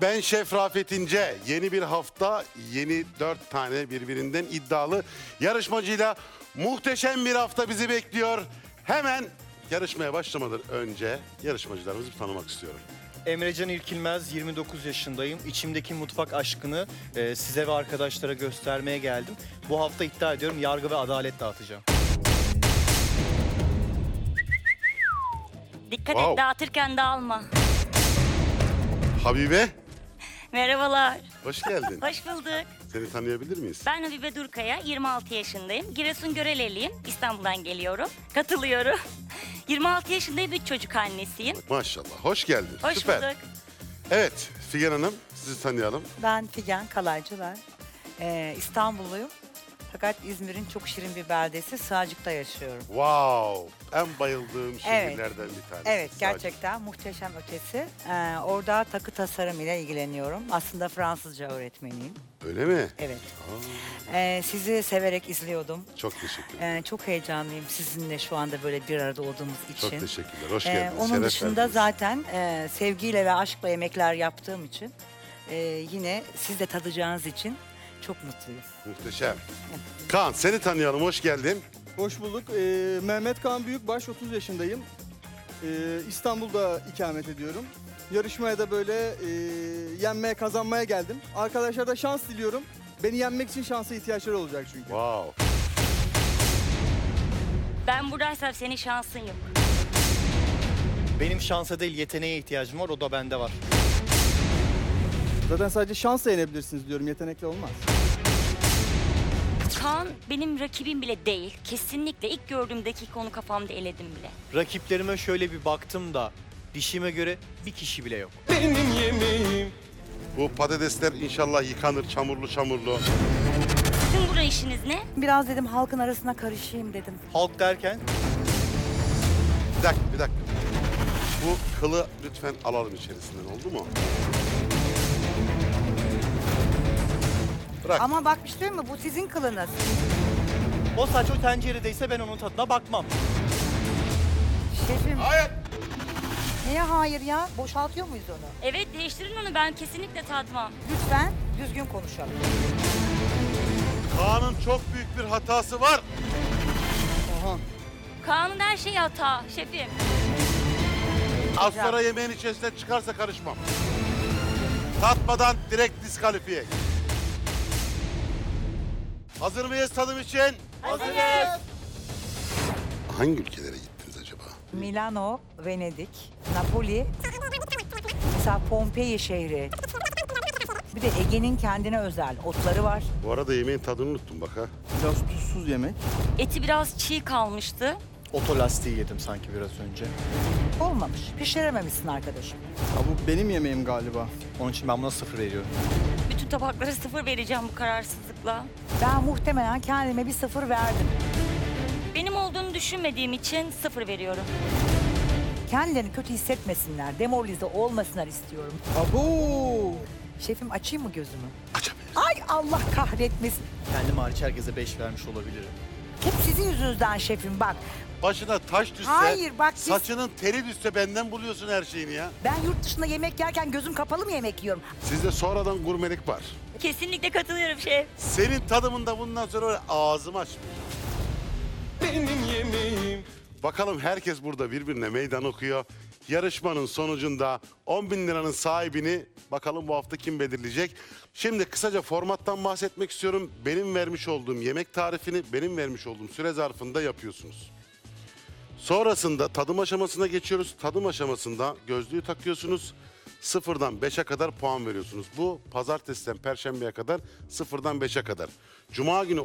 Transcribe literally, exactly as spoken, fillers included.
ben Şef Rafet İnce. Yeni bir hafta, yeni dört tane birbirinden iddialı yarışmacıyla muhteşem bir hafta bizi bekliyor. Hemen yarışmaya başlamadan önce yarışmacılarımızı bir tanımak istiyorum. Emrecan İlkilmez, yirmi dokuz yaşındayım. İçimdeki mutfak aşkını e, size ve arkadaşlara göstermeye geldim. Bu hafta iddia ediyorum yargı ve adalet dağıtacağım. Dikkat Wow. et, dağıtırken dağılma. Habibe, Merhabalar. hoş geldin. Hoş bulduk. Seni tanıyabilir miyiz? Ben Habibe Durkaya, yirmi altı yaşındayım. Giresun Göreleliyim. İstanbul'dan geliyorum. Katılıyorum. yirmi altı yaşındayım, üç çocuk annesiyim. Maşallah, hoş geldin. Hoş Süper. bulduk. Evet, Figen Hanım, sizi tanıyalım. Ben Figen Kalaycılar. Ee, İstanbulluyum. Fakat İzmir'in çok şirin bir beldesi Sığacık'ta yaşıyorum. Wow, en bayıldığım şehirlerden bir tanesi. Evet, Sadece. gerçekten muhteşem ötesi. Ee, orada takı tasarım ile ilgileniyorum. Aslında Fransızca öğretmeniyim. Öyle mi? Evet. Ee, sizi severek izliyordum. Çok teşekkür ederim. Ee, çok heyecanlıyım sizinle şu anda böyle bir arada olduğumuz için. Çok teşekkürler, hoş Ee, geldiniz. onun Şeref dışında verdiniz. zaten e, sevgiyle ve aşkla yemekler yaptığım için e, yine siz de tadacağınız için çok mutluyum. Muhteşem. Kaan, seni tanıyalım, hoş geldin. Hoş bulduk. Ee, Mehmet Kaan Büyükbaş, otuz yaşındayım. Ee, İstanbul'da ikamet ediyorum. Yarışmaya da böyle e, yenmeye, kazanmaya geldim. Arkadaşlara da şans diliyorum. Beni yenmek için şansa ihtiyaçları olacak çünkü. Wow. Ben buradaysam senin şansın yok. Benim şansa değil yeteneğe ihtiyacım var, o da bende var. Zaten sadece şansla yenebilirsiniz diyorum, yetenekle olmaz. Kaan benim rakibim bile değil. Kesinlikle ilk gördüğüm dakika onu kafamda eledim bile. Rakiplerime şöyle bir baktım da dişime göre bir kişi bile yok. Bu patatesler inşallah yıkanır, çamurlu çamurlu. Sizin burada işiniz ne? Biraz dedim halkın arasına karışayım dedim. Halk derken Bir dakika, bir dakika. Bu kılı lütfen alalım içerisinden, oldu mu? Bırak. Ama bak bir şey söyleyeyim mi? Bu sizin kılınız. o saç o tenceredeyse ben onun tadına bakmam. Şefim. Hayır. Niye hayır ya? Boşaltıyor muyuz onu? Evet, değiştirin onu, ben kesinlikle tatmam. Lütfen düzgün konuşalım. Kaan'ın çok büyük bir hatası var. Aha. Kaan'ın her şeyi hata şefim. Az sonra yemeğin içerisinden çıkarsa karışmam. Tatmadan direkt diskalifiye. Hazır mıyız tadım için? Hazırız. Hangi ülkelere gittiniz acaba? Milano, Venedik, Napoli, mesela Pompei şehri. Bir de Ege'nin kendine özel otları var. Bu arada yemeğin tadını unuttum bak ha. Biraz tuzsuz yemek. Eti biraz çiğ kalmıştı. Otolastiği yedim sanki biraz önce. Olmamış. Pişirememişsin arkadaşım. Ya bu benim yemeğim galiba. Onun için ben buna sıfır veriyorum. Bütün tabaklara sıfır vereceğim bu kararsızlıkla. Ben muhtemelen kendime bir sıfır verdim. Benim olduğunu düşünmediğim için sıfır veriyorum. Kendilerini kötü hissetmesinler, demoralize olmasınlar istiyorum. Abo! Şefim açayım mı gözümü? Açabiliriz. Ay Allah kahretmesin. Kendim hariç herkese beş vermiş olabilirim. Hep sizin yüzünüzden şefim bak. Başına taş düşse, Hayır, bak siz- saçının teri düşse benden buluyorsun her şeyini ya. Ben yurt dışında yemek yerken gözüm kapalı mı yemek yiyorum? Sizde sonradan gurmelik var. Kesinlikle katılıyorum şef. Senin tadımında bundan sonra öyle ağzımı açmayacağım. Benim yemeğim. Bakalım herkes burada birbirine meydan okuyor. Yarışmanın sonucunda on bin liranın sahibini bakalım bu hafta kim belirleyecek? Şimdi kısaca formattan bahsetmek istiyorum. Benim vermiş olduğum yemek tarifini benim vermiş olduğum süre zarfında yapıyorsunuz. Sonrasında tadım aşamasına geçiyoruz. Tadım aşamasında gözlüğü takıyorsunuz. Sıfırdan beşe kadar puan veriyorsunuz. Bu pazartesiden perşembeye kadar sıfırdan beşe kadar. Cuma günü